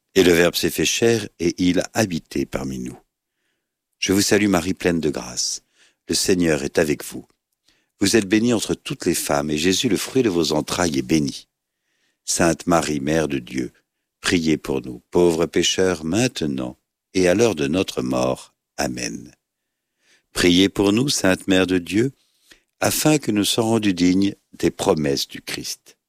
Et le Verbe s'est fait chair et il a habité parmi nous. Je vous salue Marie pleine de grâce. Le Seigneur est avec vous. Vous êtes bénie entre toutes les femmes et Jésus, le fruit de vos entrailles, est béni. Sainte Marie, Mère de Dieu, priez pour nous, pauvres pécheurs, maintenant et à l'heure de notre mort. Amen. Priez pour nous, Sainte Mère de Dieu, afin que nous soyons rendus dignes des promesses du Christ.